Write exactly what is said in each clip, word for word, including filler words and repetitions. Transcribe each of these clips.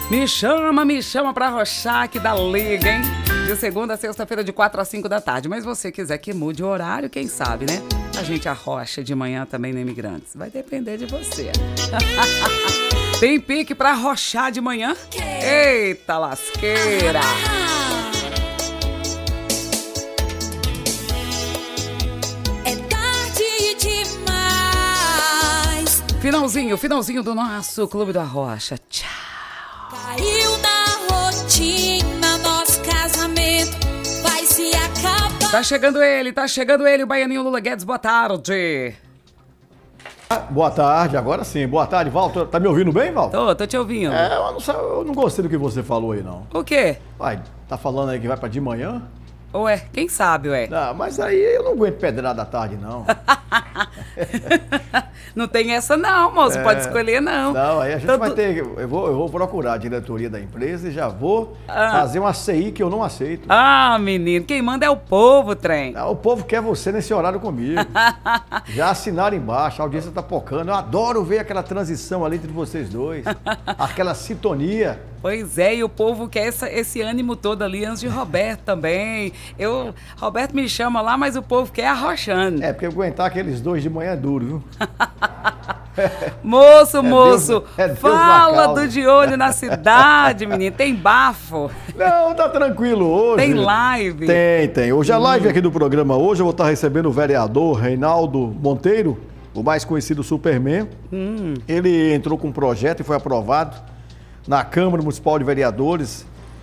Me chama, me chama pra arrochar que dá liga, hein? De segunda a sexta-feira, de quatro às cinco da tarde. Mas você quiser que mude o horário, quem sabe, né? A gente arrocha de manhã também no Imigrantes. Vai depender de você. Tem pique pra arrochar de manhã? Eita lasqueira! É tarde demais. Finalzinho, finalzinho do nosso Clube do Arrocha. Tchau! Caiu na rotina, nosso casamento vai se acabar. Tá chegando ele, tá chegando ele, o baianinho Lula Guedes. Boa tarde. Boa tarde, agora sim. Boa tarde, Val. Tá me ouvindo bem, Val? Tô, tô te ouvindo. É, eu não, sei, eu não gostei do que você falou aí, não. O quê? Vai, tá falando aí que vai pra de manhã? Ué, quem sabe, ué? Não, mas aí eu não aguento pedrada à tarde, não. Não tem essa não, moço. É, Pode escolher, não. Não, aí a gente Todo... vai ter... Eu vou, eu vou procurar a diretoria da empresa e já vou ah. fazer uma C I que eu não aceito. Ah, menino, quem manda é o povo, trem. Não, o povo quer você nesse horário comigo. Já assinaram embaixo, a audiência tá pocando. Eu adoro ver aquela transição ali entre vocês dois. Aquela sintonia. Pois é, e o povo quer essa, esse ânimo todo ali antes de Roberto também. Eu, Roberto me chama lá, mas o povo quer arrochando. É, porque aguentar aqueles dois de manhã é duro, viu? Moço, é moço, Deus, é Deus fala do De Olho na Cidade, menino. Tem bafo? Não, tá tranquilo hoje. Tem live? Tem, tem. Hoje a live hum. aqui do programa, hoje eu vou estar recebendo o vereador Reinaldo Monteiro, o mais conhecido Superman. Hum. Ele entrou com um projeto e foi aprovado na Câmara Municipal de Vereadores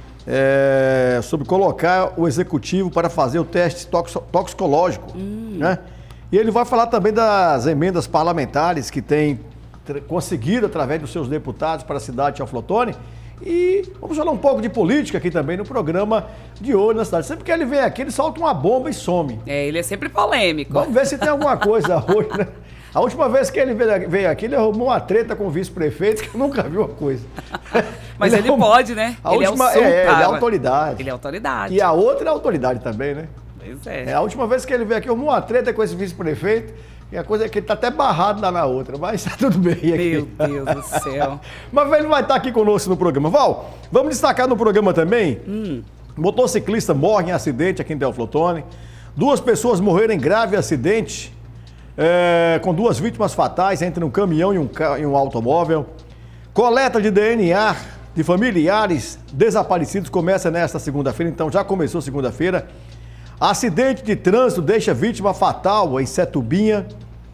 é, sobre colocar o executivo para fazer o teste toxicológico, hum. né? E ele vai falar também das emendas parlamentares que tem conseguido através dos seus deputados para a cidade de Teoflotone. E vamos falar um pouco de política aqui também no programa De Olho na Cidade. Sempre que ele vem aqui, ele solta uma bomba e some. É, ele é sempre polêmico. Vamos ver se tem alguma coisa hoje, né? A última vez que ele veio aqui, ele arrumou uma treta com o vice-prefeito, que eu nunca vi uma coisa. Mas ele, ele pode, né? A ele última, é o som, é, cara. ele é autoridade. Ele é autoridade. E a outra é autoridade também, né? Pois é. É. A última vez que ele veio aqui, arrumou uma treta com esse vice-prefeito, e a coisa é que ele tá até barrado lá na outra, mas tá tudo bem aqui. Meu Deus do céu. Mas ele vai estar aqui conosco no programa. Val, vamos destacar no programa também, hum. motociclista morre em acidente aqui em Teoflotone, duas pessoas morreram em grave acidente, É, com duas vítimas fatais entre um caminhão e um, e um automóvel. Coleta de D N A de familiares desaparecidos começa nesta segunda-feira, então já começou segunda-feira. Acidente de trânsito deixa vítima fatal em Setubinha.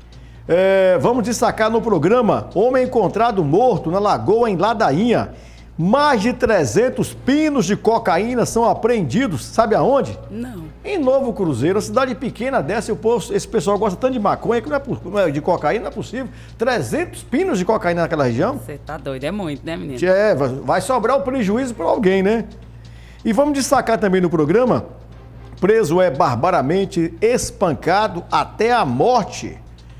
É, vamos destacar no programa: homem encontrado morto na lagoa em Ladainha. Mais de trezentos pinos de cocaína são apreendidos, sabe aonde? Não. Em Novo Cruzeiro, uma cidade pequena dessa, esse pessoal gosta tanto de maconha que não é, de cocaína, não é possível. trezentos pinos de cocaína naquela região. Você tá doido, é muito, né, menino? É, vai sobrar o prejuízo para alguém, né? E vamos destacar também no programa: preso é barbaramente espancado até a morte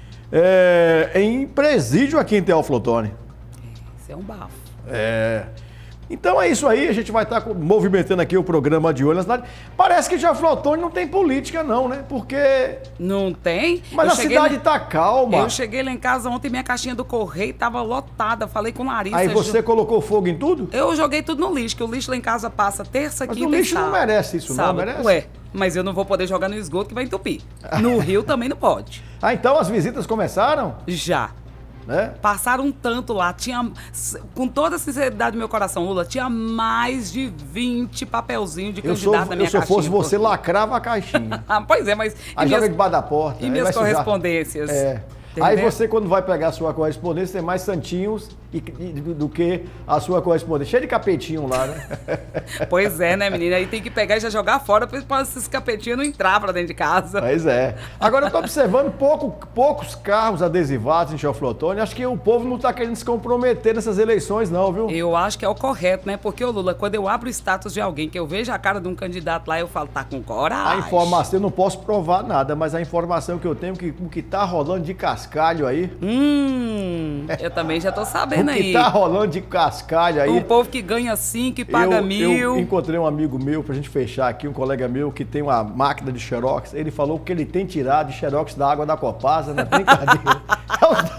é, em presídio aqui em Teoflotone. Isso é um bafo. É... Então é isso aí, a gente vai estar movimentando aqui o programa De Olho na Cidade. Parece que Teoflotone não tem política não, né? Porque... Não tem? Mas eu a cidade lá... tá calma. Eu cheguei lá em casa ontem, minha caixinha do correio tava lotada, falei com Larissa. Aí você jo... colocou fogo em tudo? Eu joguei tudo no lixo, que o lixo lá em casa passa terça, mas quinta o lixo e não merece isso, sábado. Não merece? Ué, mas eu não vou poder jogar no esgoto que vai entupir. No rio também não pode. Ah, então as visitas começaram? Já. Né? Passaram um tanto lá, tinha, com toda a sinceridade do meu coração, Lula, tinha mais de vinte papelzinhos de candidato sou, na minha eu, se eu caixinha. fosse você, lacrava a caixinha. Pois é, mas... Aí e joga minhas, debaixo da porta. E minhas correspondências. É. Aí você, quando vai pegar a sua correspondência, tem mais santinhos e, e, do, do que a sua correspondência. Cheio de capetinho lá, né? Pois é, né, menina? Aí tem que pegar e já jogar fora para esses capetinhos não entrar pra dentro de casa. Pois é. Agora eu tô observando pouco, poucos carros adesivados em Teoflotone. Acho que o povo não tá querendo se comprometer nessas eleições, não, viu? Eu acho que é o correto, né? Porque, ô Lula, quando eu abro o status de alguém, que eu vejo a cara de um candidato lá, eu falo, tá com coragem. A informação, eu não posso provar nada, mas a informação que eu tenho, que o que tá rolando de cascalho aí... Hum, eu também já tô sabendo aí. O que tá rolando de cascalho aí... O povo que ganha cinco e paga eu, mil... Eu encontrei um amigo meu, pra gente fechar aqui, um colega meu que tem uma máquina de xerox. Ele falou que ele tem tirado de xerox da água da Copasa, na brincadeira.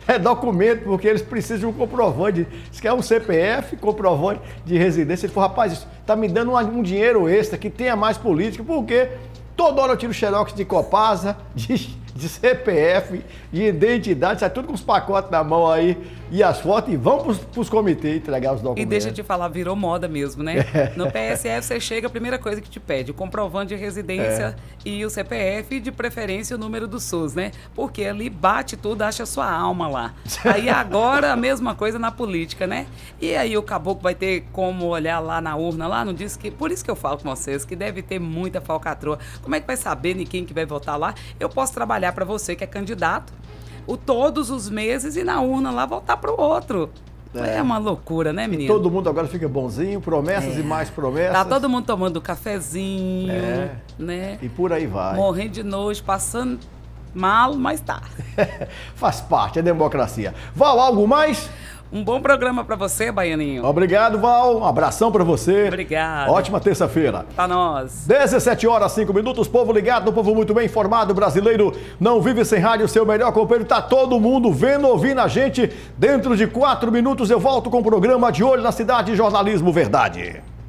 é documento, porque eles precisam de um comprovante. Isso que é um C P F, comprovante de residência. Ele falou, rapaz, isso tá me dando um, um dinheiro extra, que tenha mais política, porque toda hora eu tiro xerox de Copasa, de, de C P F, de identidade, sai tudo com os pacotes na mão aí, e as fotos, e vão pros, pros comitês entregar os documentos. E deixa eu te falar, virou moda mesmo, né? No P S F você chega, a primeira coisa que te pede, o comprovante de residência é. e o C P F, e de preferência o número do SUS, né? Porque ali bate tudo, acha sua alma lá. Aí agora a mesma coisa na política, né? E aí o caboclo vai ter como olhar lá na urna, lá não diz que... Por isso que eu falo com vocês, que deve ter muita falcatrua. Como é que vai saber de quem que vai votar lá? Eu posso trabalhar para você que é candidato, o todos os meses e na urna lá voltar para o outro. É. é uma loucura, né, menino? E todo mundo agora fica bonzinho, promessas é. e mais promessas. Tá todo mundo tomando cafezinho, é. né? E por aí vai. Morrendo de nojo, passando mal, mas tá. Faz parte, é democracia. Val, algo mais? Um bom programa pra você, Baianinho. Obrigado, Val. Um abração pra você. Obrigado. Ótima terça-feira. Pra nós. dezessete horas, cinco minutos. Povo ligado, um povo muito bem informado. Brasileiro não vive sem rádio. Seu melhor companheiro. Tá todo mundo vendo, ouvindo a gente. Dentro de quatro minutos eu volto com o programa De Olho na Cidade. Jornalismo Verdade.